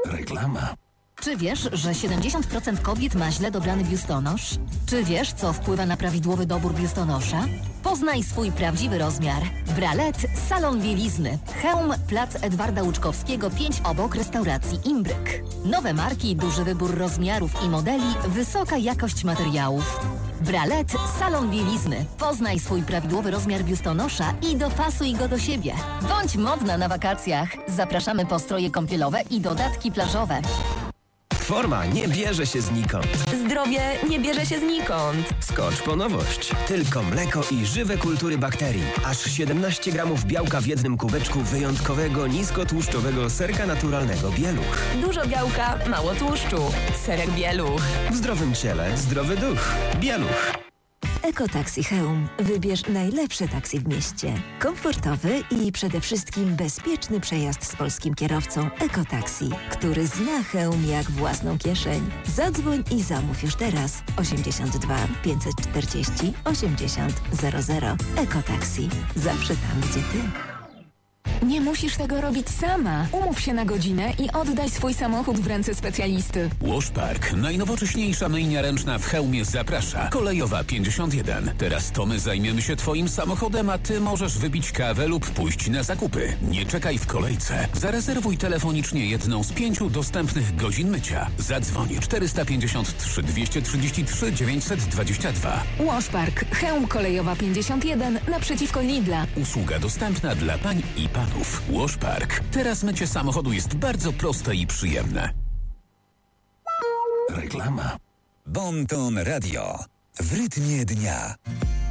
Reklama. Czy wiesz, że 70% kobiet ma źle dobrany biustonosz? Czy wiesz, co wpływa na prawidłowy dobór biustonosza? Poznaj swój prawdziwy rozmiar. Bralet, salon bielizny. Chełm, plac Edwarda Łuczkowskiego 5 obok restauracji Imbryk. Nowe marki, duży wybór rozmiarów i modeli, wysoka jakość materiałów. Bralet, salon bielizny. Poznaj swój prawidłowy rozmiar biustonosza i dopasuj go do siebie. Bądź modna na wakacjach. Zapraszamy po stroje kąpielowe i dodatki plażowe. Forma nie bierze się znikąd. Zdrowie nie bierze się znikąd. Skocz po nowość. Tylko mleko i żywe kultury bakterii. Aż 17 gramów białka w jednym kubeczku wyjątkowego, niskotłuszczowego serka naturalnego Bieluch. Dużo białka, mało tłuszczu. Serek Bieluch. W zdrowym ciele zdrowy duch. Bieluch. Ekotaksi Chełm. Wybierz najlepsze taksi w mieście. Komfortowy i przede wszystkim bezpieczny przejazd z polskim kierowcą Ekotaksi, który zna Chełm jak własną kieszeń. Zadzwoń i zamów już teraz. 82 540 80 00. Ekotaksi. Zawsze tam, gdzie ty. Nie musisz tego robić sama. Umów się na godzinę i oddaj swój samochód w ręce specjalisty. Washpark, najnowocześniejsza myjnia ręczna w Chełmie zaprasza. Kolejowa 51. Teraz to my zajmiemy się twoim samochodem, a ty możesz wypić kawę lub pójść na zakupy. Nie czekaj w kolejce. Zarezerwuj telefonicznie jedną z 5 dostępnych godzin mycia. Zadzwoń 453 233 922. Washpark, Chełm Kolejowa 51 naprzeciwko Lidla. Usługa dostępna dla pań i panów. Washpark. Teraz mycie samochodu jest bardzo proste i przyjemne. Reklama. Bon Ton Radio. W rytmie dnia.